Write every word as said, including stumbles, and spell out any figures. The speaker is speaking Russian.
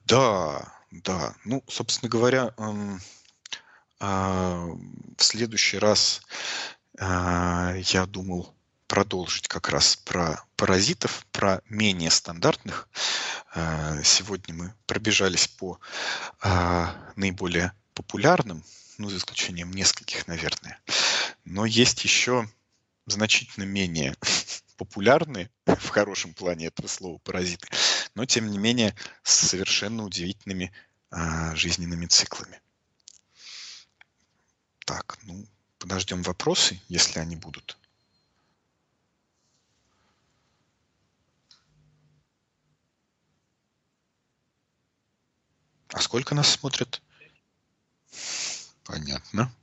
Да, да. Ну, собственно говоря, ам, а, в следующий раз, а, я думал продолжить как раз про паразитов, про менее стандартных. А, сегодня мы пробежались по, а, наиболее популярным, ну, за исключением нескольких, наверное. Но есть еще значительно менее популярные, в хорошем плане этого слова, паразиты, но тем не менее с совершенно удивительными, а, жизненными циклами. Так, ну, подождем вопросы, если они будут. А сколько нас смотрит? Понятно.